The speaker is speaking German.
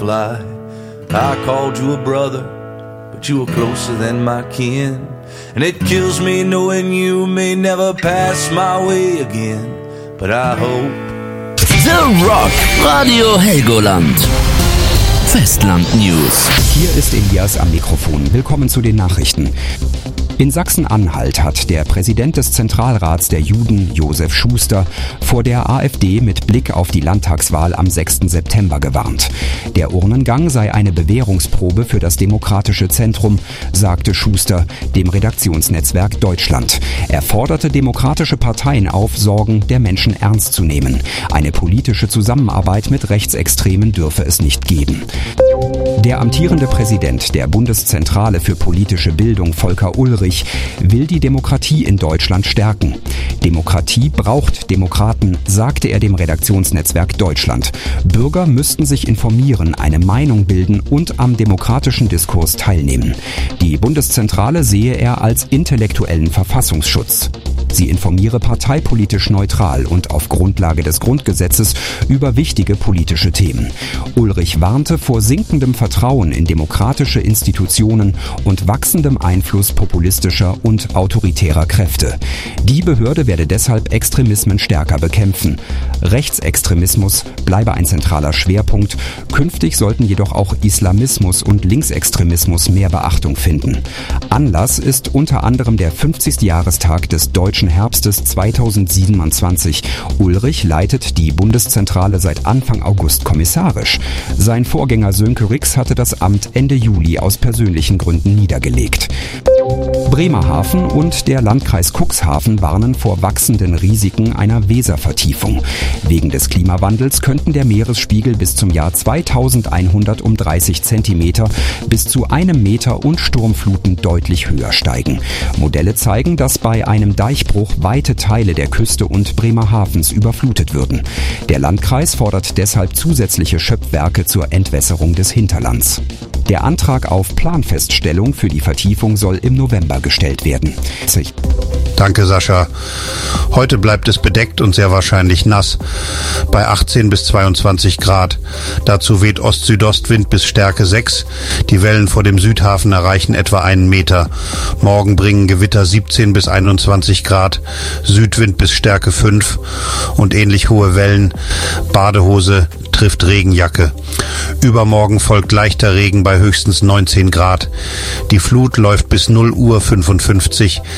I called you a brother, but you were closer than my kin. And it kills me knowing you may never pass my way again. But I hope. The Rock, Radio Helgoland. Festland News. Hier ist Elias am Mikrofon. Willkommen zu den Nachrichten. In Sachsen-Anhalt hat der Präsident des Zentralrats der Juden, Josef Schuster, vor der AfD mit Blick auf die Landtagswahl am 6. September gewarnt. Der Urnengang sei eine Bewährungsprobe für das demokratische Zentrum, sagte Schuster dem Redaktionsnetzwerk Deutschland. Er forderte demokratische Parteien auf, Sorgen der Menschen ernst zu nehmen. Eine politische Zusammenarbeit mit Rechtsextremen dürfe es nicht geben. Der amtierende Präsident der Bundeszentrale für politische Bildung, Volker Ullrich, will die Demokratie in Deutschland stärken. Demokratie braucht Demokraten, sagte er dem Redaktionsnetzwerk Deutschland. Bürger müssten sich informieren, eine Meinung bilden und am demokratischen Diskurs teilnehmen. Die Bundeszentrale sehe er als intellektuellen Verfassungsschutz. Sie informiere parteipolitisch neutral und auf Grundlage des Grundgesetzes über wichtige politische Themen. Ullrich warnte vor sinkendem Vertrauen in demokratische Institutionen und wachsendem Einfluss populistischer und autoritärer Kräfte. Die Behörde werde deshalb Extremismen stärker bekämpfen. Rechtsextremismus bleibe ein zentraler Schwerpunkt. Künftig sollten jedoch auch Islamismus und Linksextremismus mehr Beachtung finden. Anlass ist unter anderem der 50. Jahrestag des Deutschen Herbstes 2027. Ullrich leitet die Bundeszentrale seit Anfang August kommissarisch. Sein Vorgänger Sönke Rix hatte das Amt Ende Juli aus persönlichen Gründen niedergelegt. Bremerhaven und der Landkreis Cuxhaven warnen vor wachsenden Risiken einer Weservertiefung. Wegen des Klimawandels könnten der Meeresspiegel bis zum Jahr 2100 um 30 Zentimeter bis zu 1 Meter und Sturmfluten deutlich höher steigen. Modelle zeigen, dass bei einem Deichbruch weite Teile der Küste und Bremerhavens überflutet würden. Der Landkreis fordert deshalb zusätzliche Schöpfwerke zur Entwässerung des Hinterlands. Der Antrag auf Planfeststellung für die Vertiefung soll im November gestellt werden. Danke, Sascha. Heute bleibt es bedeckt und sehr wahrscheinlich nass. Bei 18 bis 22 Grad. Dazu weht Ost-Südostwind bis Stärke 6. Die Wellen vor dem Südhafen erreichen etwa 1 Meter. Morgen bringen Gewitter 17 bis 21 Grad. Südwind bis Stärke 5 und ähnlich hohe Wellen. Badehose trifft Regenjacke. Übermorgen folgt leichter Regen bei höchstens 19 Grad. Die Flut läuft bis 0:55 Uhr